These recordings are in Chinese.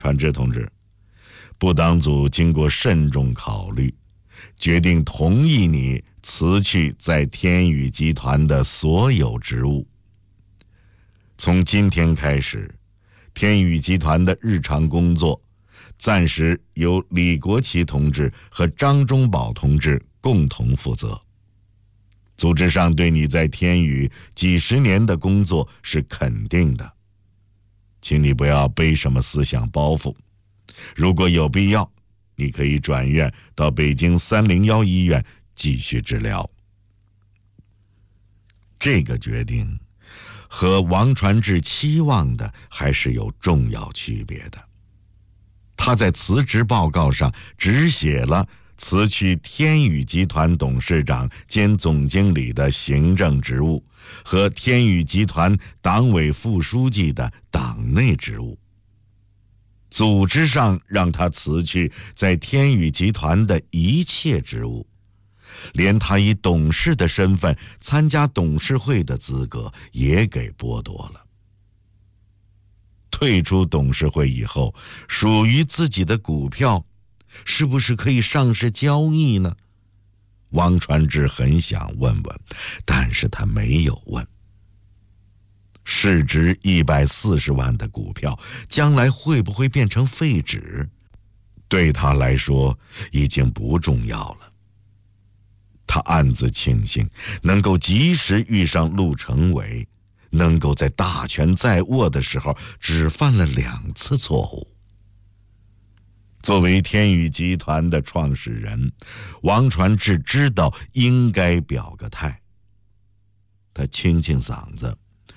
传志同志，部党组经过慎重考虑，决定同意你辞去在天宇集团的所有职务。从今天开始，天宇集团的日常工作暂时由李国旗同志和张忠宝同志共同负责。组织上对你在天宇几十年的工作是肯定的，请你不要背什么思想包袱。如果有必要，你可以转院到北京301医院继续治疗。这个决定和王传志期望的还是有重要区别的。他在辞职报告上只写了辞去天宇集团董事长兼总经理的行政职务和天宇集团党委副书记的党内职务。组织上让他辞去在天宇集团的一切职务，连他以董事的身份参加董事会的资格也给剥夺了。退出董事会以后，属于自己的股票是不是可以上市交易呢？王传志很想问问，但是他没有问。市值140万的股票将来会不会变成废纸，对他来说已经不重要了。他暗自庆幸能够及时遇上陆成伟，能够在大权在握的时候只犯了2次错误。作为天宇集团的创始人，王传志知道应该表个态。他清清嗓子，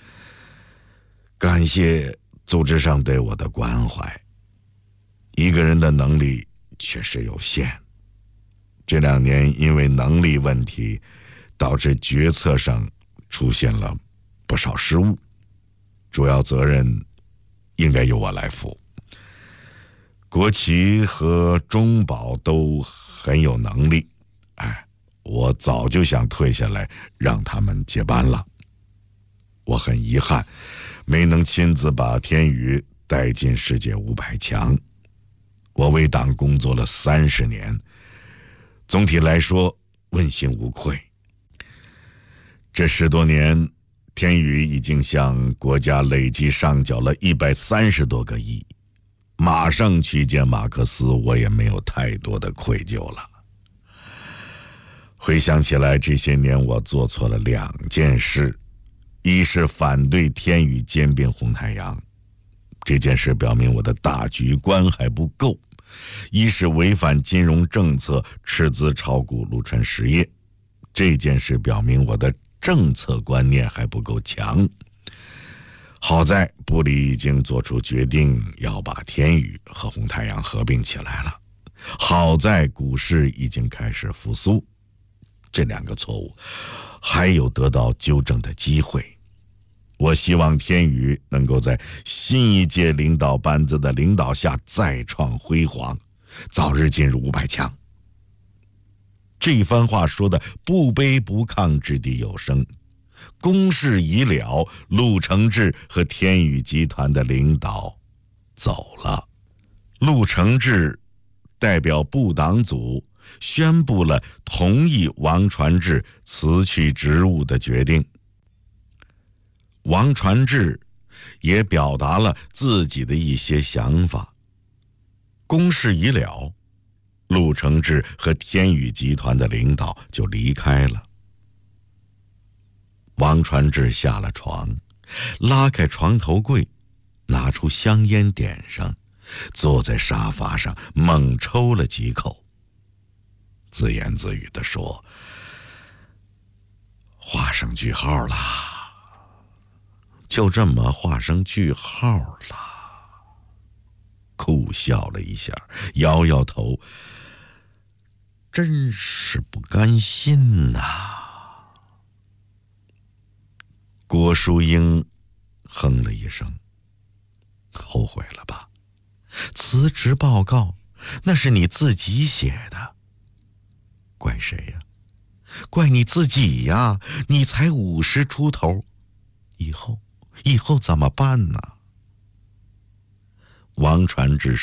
感谢组织上对我的关怀，一个人的能力确实有限，这2年因为能力问题，导致决策上出现了不少失误，主要责任应该由我来负。国旗和中保都很有能力，我早就想退下来让他们接班了。我很遗憾没能亲自把天宇带进世界500强。我为党工作了30年，总体来说问心无愧。这10多年，天宇已经向国家累计上缴了130多个亿，马上去见马克思，我也没有太多的愧疚了。回想起来，这些年我做错了2件事，一是反对天宇兼并红太阳，这件事表明我的大局观还不够；一是违反金融政策，斥资炒股陆川实业，这件事表明我的政策观念还不够强。好在部里已经做出决定，要把天宇和红太阳合并起来了。好在股市已经开始复苏，这2个错误还有得到纠正的机会。我希望天宇能够在新一届领导班子的领导下再创辉煌，早日进入500强。这一番话说的不卑不亢，掷地有声。公事已了，陆承志和天宇集团的领导走了。陆承志代表部党组宣布了同意王传志辞去职务的决定。王传志也表达了自己的一些想法。公事已了，陆承志和天宇集团的领导就离开了。王传志下了床，拉开床头柜，拿出香烟点上，坐在沙发上猛抽了几口，自言自语地说：画上句号啦，就这么画上句号了。苦笑了一下，摇摇头，真是不甘心呐。郭淑英哼了一声，后悔了吧？辞职报告那是你自己写的，怪谁呀？怪你自己呀！你才50出头，以后怎么办呢？ 王传之